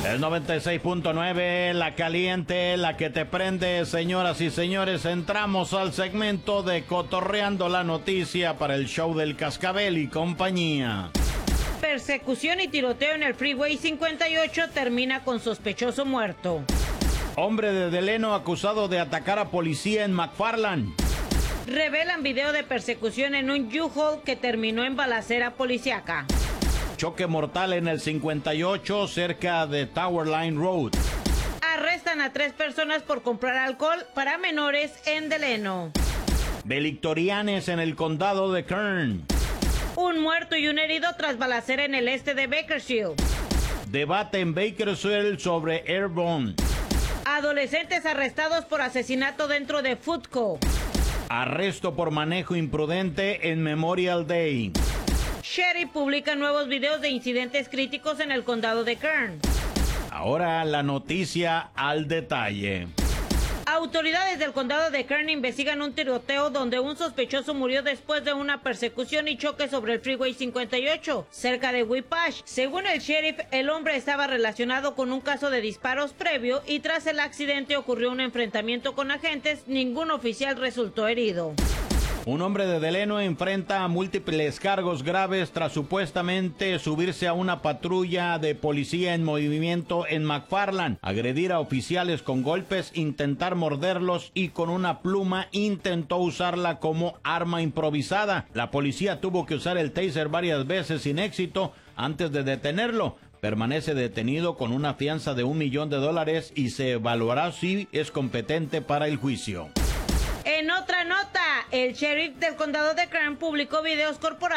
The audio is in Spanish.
El 96.9, la caliente, la que te prende. Señoras y señores, entramos al segmento de Cotorreando la Noticia para el show del Cascabel y compañía. Persecución y tiroteo en el Freeway 58 termina con sospechoso muerto. Hombre de Delano acusado de atacar a policía en McFarland. Revelan video de persecución en un U-Haul que terminó en balacera policíaca. Choque mortal en el 58 cerca de Tower Line Road. Arrestan a 3 personas por comprar alcohol para menores en Delano. Victorianes en el condado de Kern. Un muerto y un herido tras balacera en el este de Bakersfield. Debate en Bakersfield sobre Airborne. Adolescentes arrestados por asesinato dentro de Foodco. Arresto por manejo imprudente en Memorial Day. Sheriff publica nuevos videos de incidentes críticos en el condado de Kern. Ahora la noticia al detalle. Autoridades del condado de Kern investigan un tiroteo donde un sospechoso murió después de una persecución y choque sobre el Freeway 58, cerca de Whiplash. Según el sheriff, el hombre estaba relacionado con un caso de disparos previo y tras el accidente ocurrió un enfrentamiento con agentes. Ningún oficial resultó herido. Un hombre de Delano enfrenta múltiples cargos graves tras supuestamente subirse a una patrulla de policía en movimiento en McFarland, agredir a oficiales con golpes, intentar morderlos y con una pluma intentó usarla como arma improvisada. La policía tuvo que usar el taser varias veces sin éxito antes de detenerlo. Permanece detenido con una fianza de $1 millón y se evaluará si es competente para el juicio. En otra nota, el sheriff del condado de Kern publicó videos corporativos